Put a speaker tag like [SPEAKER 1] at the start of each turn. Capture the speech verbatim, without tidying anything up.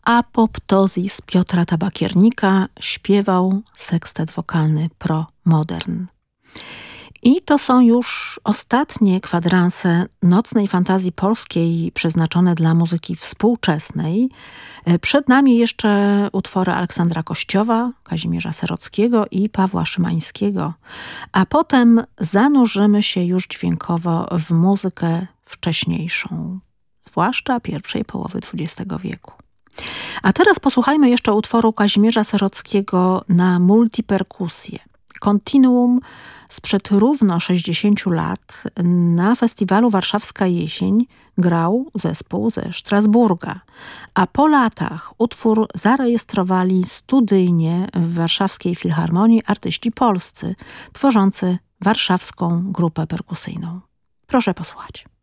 [SPEAKER 1] Apoptozis Piotra Tabakiernika śpiewał sekstet wokalny Pro Modern. I to są już ostatnie kwadranse nocnej fantazji polskiej przeznaczone dla muzyki współczesnej. Przed nami jeszcze utwory Aleksandra Kościowa, Kazimierza Serockiego i Pawła Szymańskiego, a potem zanurzymy się już dźwiękowo w muzykę wcześniejszą, zwłaszcza pierwszej połowy dwudziestego wieku. A teraz posłuchajmy jeszcze utworu Kazimierza Serockiego na multiperkusję. Continuum sprzed równo sześćdziesięciu lat na festiwalu Warszawska Jesień grał zespół ze Strasburga, a po latach utwór zarejestrowali studyjnie w Warszawskiej Filharmonii artyści polscy, tworzący warszawską grupę perkusyjną. Proszę posłuchać.